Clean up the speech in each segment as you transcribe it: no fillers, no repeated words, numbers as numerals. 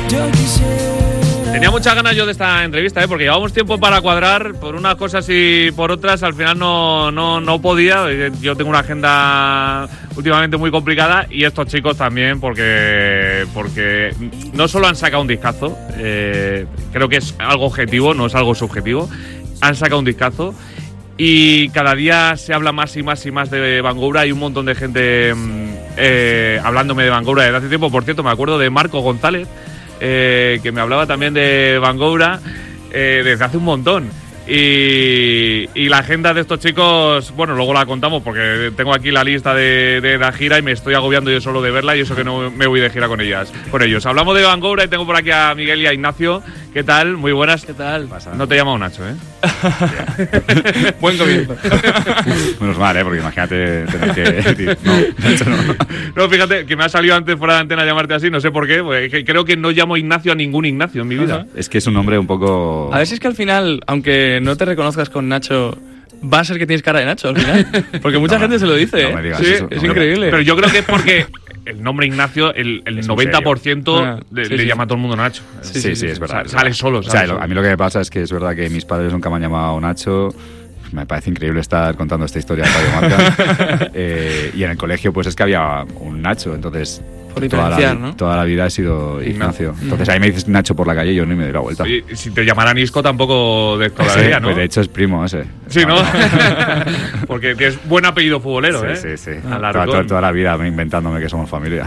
Tenía muchas ganas yo de esta entrevista, porque llevamos tiempo para cuadrar, por unas cosas y por otras al final no podía. Yo tengo una agenda últimamente muy complicada y estos chicos también, porque no solo han sacado un discazo, creo que es algo objetivo, no es algo subjetivo, han sacado un discazo y cada día se habla más y más y más de Bangoura. Hay un montón de gente hablándome de Bangoura desde hace tiempo. Por cierto, me acuerdo de Marco González, que me hablaba también de Bangoura desde hace un montón. Y la agenda de estos chicos, bueno, luego la contamos porque tengo aquí la lista de la gira y me estoy agobiando yo solo de verla, y eso que no me voy de gira con ellos. Hablamos de Bangoura y tengo por aquí a Miguel y a Ignacio. ¿Qué tal? Muy buenas. ¿Qué tal? No te he llamado Nacho, ¿eh? Buen comienzo. Menos mal, porque imagínate tener que decir, no, Nacho no. No, fíjate, que me ha salido antes fuera de antena llamarte así, no sé por qué, porque creo que no llamo Ignacio a ningún Ignacio en mi vida. Es que es un nombre un poco... A ver si es que al final, aunque no te reconozcas con Nacho, va a ser que tienes cara de Nacho al final. Porque mucha gente se lo dice, no me digas sí, eso, es no, increíble. Pero yo creo que es porque el nombre Ignacio, el 90% le llama a todo el mundo Nacho. Sí, es verdad. Sale solo. A mí lo que me pasa es que es verdad que mis padres nunca me han llamado Nacho. Me parece increíble estar contando esta historia en Radio Marca. Y en el colegio pues es que había un Nacho, entonces toda la vida he sido Ignacio. Entonces ahí me dices Nacho por la calle y yo ni me doy la vuelta. Y si te llamaran Isco tampoco descolaría, ¿no? Pues de hecho es primo ese. Sí, ¿no? Porque tienes buen apellido futbolero, sí, ¿eh? Sí. Toda la vida inventándome que somos familia.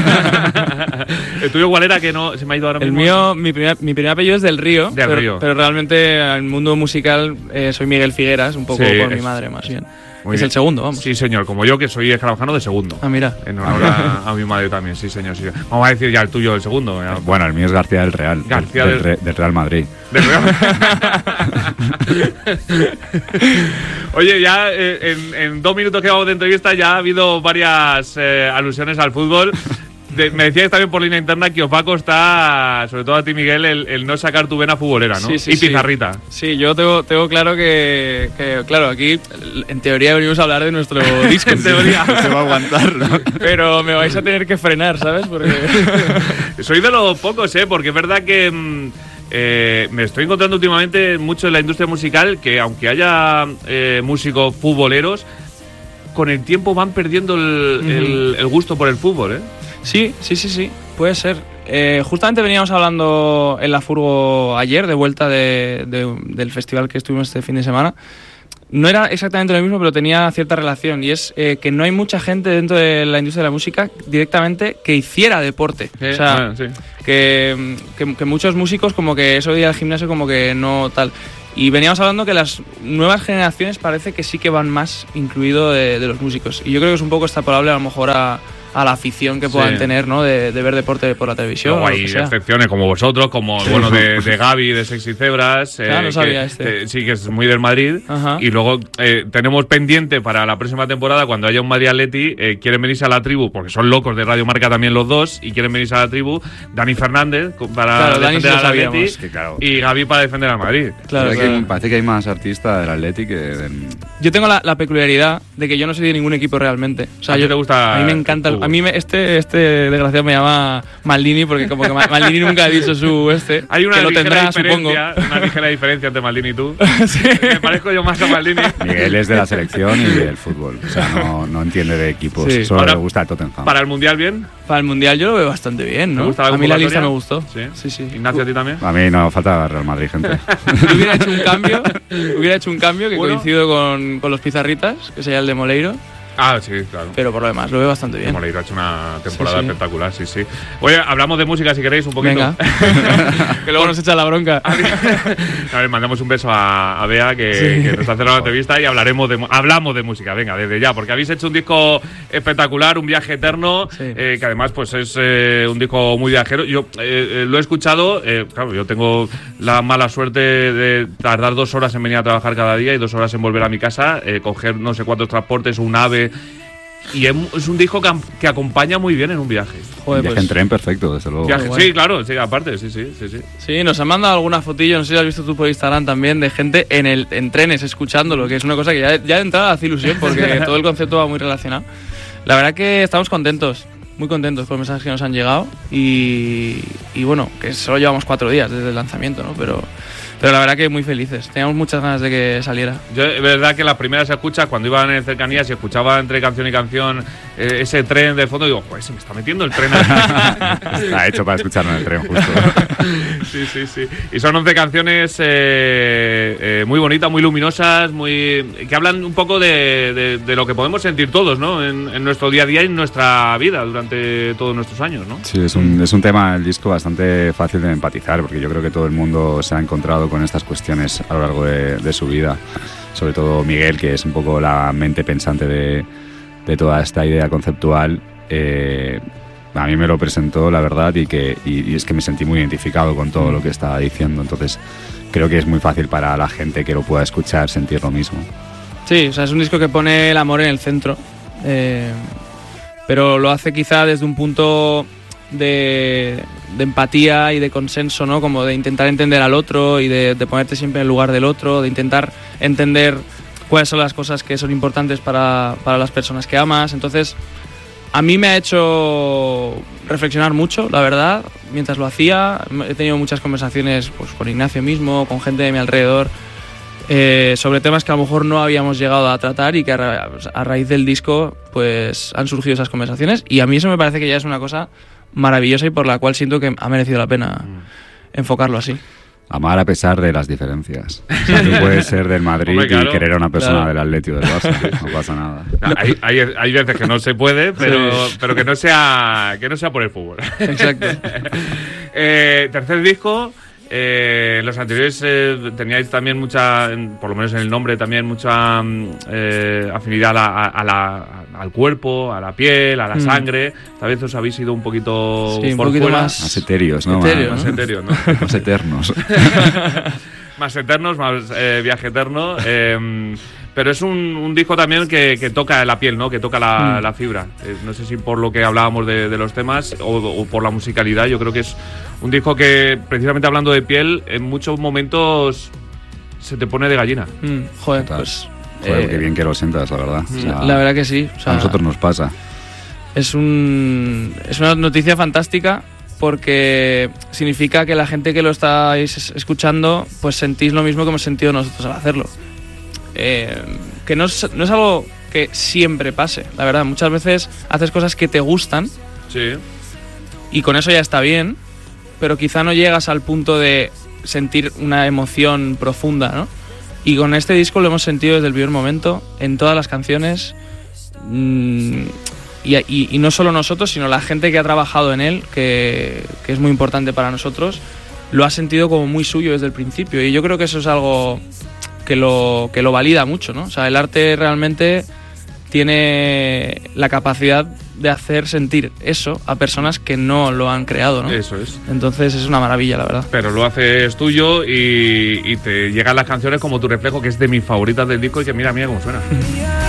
¿El tuyo cuál era? Que no se me ha ido ahora mismo. El mío, mi primer apellido es Del Río. Pero realmente en el mundo musical soy Miguel Figueras, un poco por mi madre más bien. Es el segundo, vamos. Sí, señor, como yo, que soy escarabajano de segundo. Ah, mira. En honor a mi madre también, sí, señor. Vamos a decir ya el tuyo, el segundo. Bueno, el mío es García del Real. García del Real Madrid. ¿Del Real? Oye, ya en 2 minutos que vamos de entrevista ya ha habido varias alusiones al fútbol. Me decías también por línea interna que os va a costar, sobre todo a ti, Miguel, el no sacar tu vena futbolera, ¿no? Sí, y pizarrita. Sí, yo tengo claro que claro, aquí en teoría venimos a hablar de nuestro disco. En teoría. Se va a aguantar, ¿no? Pero me vais a tener que frenar, ¿sabes? Porque soy de los pocos, porque es verdad que me estoy encontrando últimamente mucho en la industria musical que, aunque haya músicos futboleros, con el tiempo van perdiendo el gusto por el fútbol, ¿eh? Sí, puede ser. Justamente veníamos hablando en la furgo ayer, de vuelta del festival que estuvimos este fin de semana. No era exactamente lo mismo, pero tenía cierta relación, y es que no hay mucha gente dentro de la industria de la música directamente que hiciera deporte. O sea, que muchos músicos como que eso de ir al gimnasio como que no tal. Y veníamos hablando que las nuevas generaciones parece que sí que van más incluido de los músicos. Y yo creo que es un poco extrapolable a lo mejor a la afición que puedan tener, ¿no? De ver deporte por la televisión. Luego hay excepciones como vosotros, como bueno de Gaby, de Sexy Zebras. No sabía sí, que es muy del Madrid. Ajá. Y luego tenemos pendiente para la próxima temporada, cuando haya un Madrid Atleti, quieren venirse a la tribu, porque son locos de Radio Marca también los dos, y quieren venirse a la tribu. Dani Fernández para defender al Atleti, y Gaby para defender al Madrid. Claro. Parece que hay más artistas del Atleti que Yo tengo la peculiaridad de que yo no soy de ningún equipo realmente. O sea, te gusta? A mí me encanta. A mí este desgraciado me llama Maldini, porque como que Maldini nunca ha dicho su Hay una que lo tendrá, supongo. Una ligera diferencia entre Maldini y tú. Sí. Me parezco yo más a Maldini. Miguel es de la selección y del fútbol. O sea, no entiende de equipos. Sí. Solo le gusta el Tottenham. ¿Para el Mundial bien? Para el Mundial yo lo veo bastante bien, ¿no? ¿Te gusta la a mí la lista convocatoria? me gustó. Sí. Ignacio, ¿a ti también? A mí no falta Real Madrid, gente. Yo hubiera hecho un cambio que coincido con los pizarritas, que sería el de Moleiro. Ah, sí, claro. Pero por lo demás, lo veo bastante bien. Moleiro ha hecho una temporada espectacular, sí. Oye, hablamos de música si queréis un poquito. Venga. Que luego nos echa la bronca. A ver, mandamos un beso a Bea, que nos ha cerrado la entrevista, y hablamos de música, venga, desde ya, porque habéis hecho un disco espectacular, un viaje eterno, que además pues es un disco muy viajero. Yo lo he escuchado, claro, yo tengo la mala suerte de tardar 2 horas en venir a trabajar cada día y 2 horas en volver a mi casa, coger no sé cuántos transportes, un AVE. Y es un disco que acompaña muy bien en un viaje. Joder, viaje en tren perfecto, desde luego. Sí, claro, sí, aparte, sí. Sí, nos han mandado alguna fotillo, no sé si has visto tú por Instagram también, de gente en trenes escuchándolo, que es una cosa que ya de entrada hace ilusión, porque todo el concepto va muy relacionado. La verdad que estamos contentos. muy contentos con los mensajes que nos han llegado y bueno, que solo llevamos 4 días desde el lanzamiento, ¿no? Pero la verdad que muy felices, teníamos muchas ganas de que saliera. Yo, es verdad que las primeras escuchas, cuando iban en cercanías y escuchaba entre canción y canción ese tren de fondo, digo, pues se me está metiendo el tren. Está hecho para escucharlo en el tren, justo. Sí. Y son 11 canciones muy bonitas, muy luminosas, que hablan un poco de lo que podemos sentir todos, ¿no? En nuestro día a día y en nuestra vida durante todos nuestros años, ¿no? Sí, es un tema, el disco, bastante fácil de empatizar, porque yo creo que todo el mundo se ha encontrado con estas cuestiones a lo largo de su vida. Sobre todo Miguel, que es un poco la mente pensante de toda esta idea conceptual. A mí me lo presentó, la verdad, y es que me sentí muy identificado con todo lo que estaba diciendo. Entonces creo que es muy fácil para la gente que lo pueda escuchar sentir lo mismo. Sí, o sea, es un disco que pone el amor en el centro, pero lo hace quizá desde un punto de empatía y de consenso, ¿no? Como de intentar entender al otro y de ponerte siempre en el lugar del otro, de intentar entender cuáles son las cosas que son importantes para las personas que amas. Entonces, a mí me ha hecho reflexionar mucho, la verdad, mientras lo hacía. He tenido muchas conversaciones pues, con Ignacio mismo, con gente de mi alrededor, sobre temas que a lo mejor no habíamos llegado a tratar y que a raíz del disco pues, han surgido esas conversaciones. Y a mí eso me parece que ya es una cosa maravillosa y por la cual siento que ha merecido la pena enfocarlo así. Amar a pesar de las diferencias. O sea, tú puedes ser del Madrid y querer a una persona del Atleti o del Barça, no pasa nada. Hay veces que no se puede, pero que no sea por el fútbol. Exacto. Tercer disco. Los anteriores teníais también mucha, por lo menos en el nombre, también mucha afinidad al cuerpo, a la piel, a la sangre. Tal vez os habéis ido un poquito sí, por un poquito fuera. Más etéreos, ¿no? Más etéreos, ¿no? Más eternos. Más eternos, más viaje eterno. Pero es un disco también que toca la piel, ¿no? Que toca la fibra. No sé si por lo que hablábamos de los temas o por la musicalidad. Yo creo que es un disco que, precisamente hablando de piel, en muchos momentos se te pone de gallina. Joder, pues... Joder, qué bien que lo sientas, la verdad. O sea, la verdad que sí. O sea, a nosotros nos pasa. Es una noticia fantástica porque significa que la gente que lo estáis escuchando pues sentís lo mismo que hemos sentido nosotros al hacerlo. Que no es algo que siempre pase, la verdad. Muchas veces haces cosas que te gustan, sí, y con eso ya está bien, pero quizá no llegas al punto de sentir una emoción profunda, ¿no? Y con este disco lo hemos sentido desde el primer momento, en todas las canciones, y no solo nosotros, sino la gente que ha trabajado en él, que es muy importante para nosotros, lo ha sentido como muy suyo desde el principio, y yo creo que eso es algo que lo valida mucho, ¿no? O sea, el arte realmente tiene la capacidad de hacer sentir eso a personas que no lo han creado, ¿no? Eso es. Entonces es una maravilla, la verdad. Pero lo haces tuyo y te llegan las canciones como Tu reflejo, que es de mis favoritas del disco y que mira cómo suena.